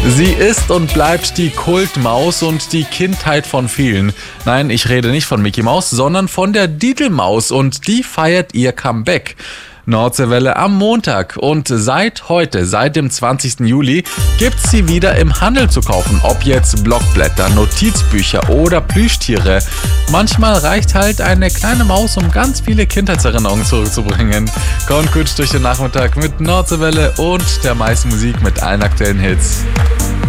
Sie ist und bleibt die Kultmaus und die Kindheit von vielen. Nein, ich rede nicht von Mickey Maus, sondern von der Diddlemaus und die feiert ihr Comeback. Nordseewelle am Montag und seit heute, seit dem 20. Juli, gibt's sie wieder im Handel zu kaufen. Ob jetzt Blockblätter, Notizbücher oder Plüschtiere. Manchmal reicht halt eine kleine Maus, um ganz viele Kindheitserinnerungen zurückzubringen. Kommt gut durch den Nachmittag mit Nordseewelle und der meisten Musik mit allen aktuellen Hits.